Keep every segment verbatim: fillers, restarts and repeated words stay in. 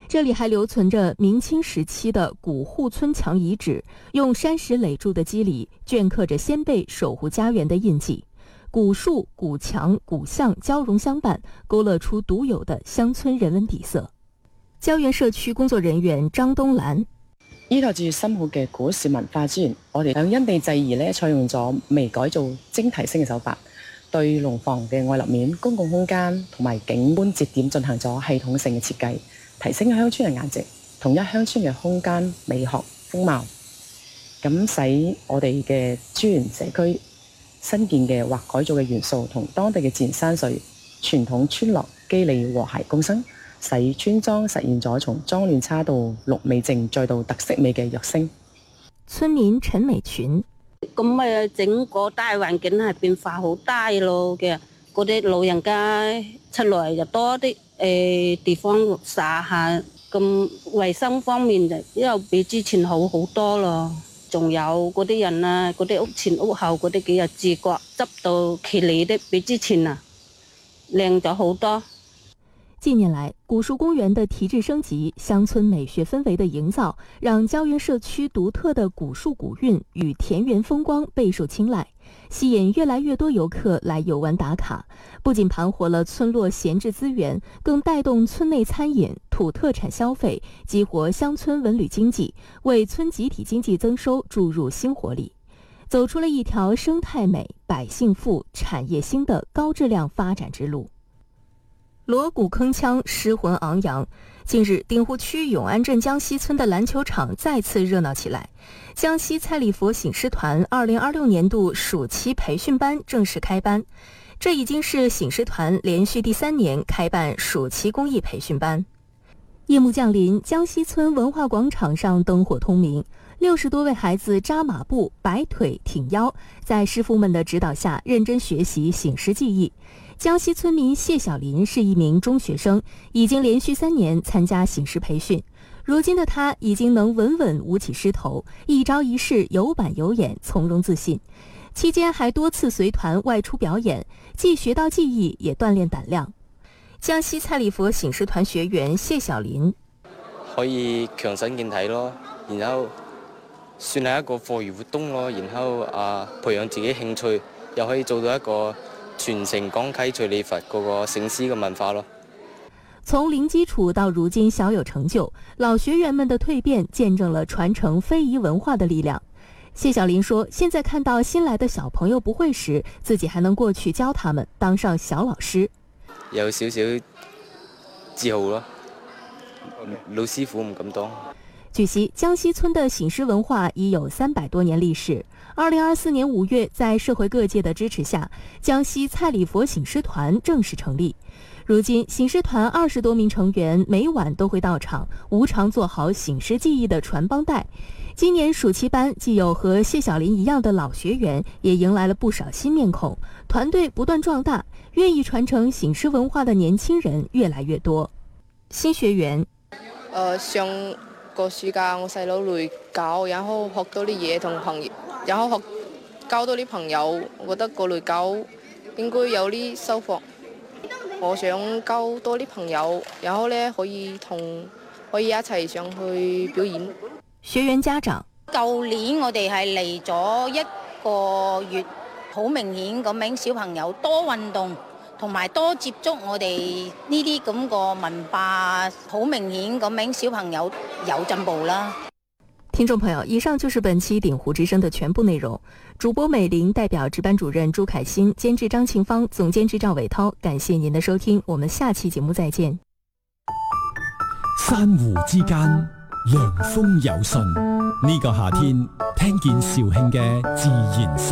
这里还留存着明清时期的古护村墙遗址，用山石垒筑的基里镌刻着先辈守护家园的印记。古树、古墙、古巷交融相伴，勾勒出獨有的鄉村人文底色。膠原社區工作人員張東蘭： 依託住深厚嘅古樹文化資源，我哋響因地制宜咧，採用咗微改造、精提升嘅手法，對農房嘅外立面、公共空間同埋景觀節點進行咗系統性嘅設計，提升鄉村嘅顏值，統一鄉村嘅空間美學風貌，咁使我哋嘅資源社區新建嘅或改造嘅元素同當地嘅自然山水、傳統村落肌理和諧共生，使村莊實現咗從髒亂差到綠美靜再到特色美嘅躍升。 村民陳美群： 咁咪整個大環境係變化好大咯嘅，嗰啲老人家出來又多啲誒、呃、地方撒下，咁衞生方面就因為比之前好好多咯。仲有嗰啲人啊，嗰啲屋前屋後嗰啲幾日自覺執到企理的比之前啊靚咗好多。 近年來，古樹公園的提質升級、鄉村美學氛圍的營造，讓膠原社區獨特的古樹古韻與田園風光備受青睞，吸引越來越多遊客來遊玩打卡。不僅盤活了村落閒置資源，更帶動村內餐飲、土特產消費，激活鄉村文旅經濟，為村集體經濟增收注入新活力，走出了一條生態美、百姓富、產業興的高質量發展之路。鑼鼓鏗鏘，詩魂昂揚。近日，鼎湖區永安鎮江西村的籃球場再次熱鬧起來。江西蔡禮佛醒獅團二零二六年度暑期培訓班正式開班，這已經是醒獅團連續第三年開辦暑期公益培訓班。夜幕降臨，江西村文化廣場上燈火通明，六十多位孩子扎馬步、擺腿、挺腰，在師傅們的指導下認真學習醒獅技藝。江西村民謝小林是一名中學生，已經連續三年參加醒獅培訓。如今的他已經能穩穩舞起獅頭，一招一式有板有眼，從容自信。期間還多次隨團外出表演，既學到技藝，也鍛鍊膽量。江西蔡禮佛醒獅團學員謝小林： 可以強身健體咯，然後算係一個課餘活動咯，然後啊培養自己興趣，又可以做到一個傳承江溪蔡禮佛嗰個醒獅嘅文化咯。 從零基礎到如今小有成就，老學員們的蛻變見證了傳承非遺文化的力量。謝小林說，現在看到新來的小朋友不會時，自己還能過去教他們，當上小老師， 有少少自豪咯。老師傅唔敢當。 據悉，江西村的醒獅文化已有三百多年歷史。二零二四年五月，在社會各界的支持下，江西蔡禮佛醒獅團正式成立。如今，醒獅團二十多名成員每晚都會到場，無償做好醒獅技藝的傳幫帶。今年暑期班既有和謝小林一樣的老學員，也迎來了不少新面孔，團隊不斷壯大，願意傳承醒獅文化的年輕人越來越多。新學員： 呃，上個暑假我細佬嚟教，然後學到啲嘢同朋友。然後學交到啲朋友，我覺得過嚟教應該有啲收穫。我想交多啲朋友，然後咧可以同可以一齊上去表演。 學員家長： 舊年我哋係嚟咗一個月，好明顯咁樣小朋友多運動，同埋多接觸我哋呢啲咁個文化，好明顯咁樣小朋友有進步啦。 聽眾朋友，以上就是本期鼎湖之聲的全部內容。主播美玲代表值班主任朱凱欣，監製張慶芳，總監製趙偉濤，感謝您的收聽，我們下期節目再見。 珊瑚之間，涼風有信，呢個夏天聽見肇慶嘅自然心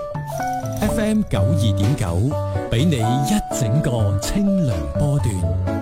跳。F M 九二點九，俾你一整個清涼波段。